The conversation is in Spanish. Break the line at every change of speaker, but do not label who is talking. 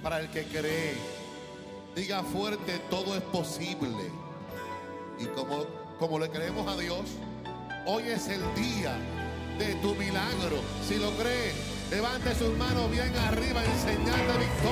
para el que cree. Diga fuerte, todo es posible. Y como le creemos a Dios, hoy es el día de tu milagro. Si lo cree, levante sus manos bien arriba en señal de victoria.